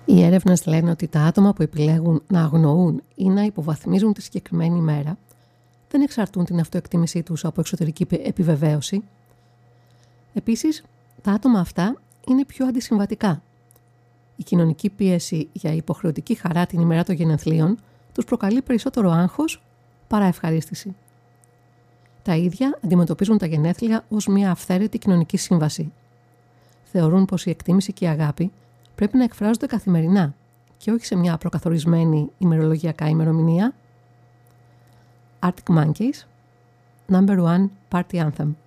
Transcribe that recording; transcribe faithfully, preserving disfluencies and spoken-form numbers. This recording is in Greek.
Οι έρευνες λένε ότι τα άτομα που επιλέγουν να αγνοούν ή να υποβαθμίζουν τη συγκεκριμένη ημέρα δεν εξαρτούν την αυτοεκτίμησή τους από εξωτερική επιβεβαίωση. Επίσης, τα άτομα αυτά είναι πιο αντισυμβατικά. Η κοινωνική πίεση για υποχρεωτική χαρά την ημέρα των γενεθλίων τους προκαλεί περισσότερο άγχος παρά ευχαρίστηση. Τα ίδια αντιμετωπίζουν τα γενέθλια ως μια αυθαίρετη κοινωνική σύμβαση. Θεωρούν πως η εκτίμηση και η αγάπη πρέπει να εκφράζονται καθημερινά και όχι σε μια προκαθορισμένη ημερολογιακά ημερομηνία. Arctic Monkeys, Number One Party Anthem.